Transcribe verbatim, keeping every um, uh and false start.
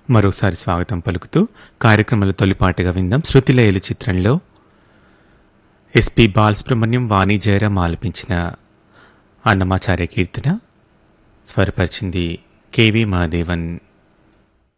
మరోసారి స్వాగతం పలుకుతూ కార్యక్రమంలో తొలిపాటుగా విందాం శృతిలయలు చిత్రంలో ఎస్పి బాలసుబ్రహ్మణ్యం వాణి జయరాం ఆలపించిన అన్నమాచార్య కీర్తన స్వరపరిచింది కెవి మహాదేవన్.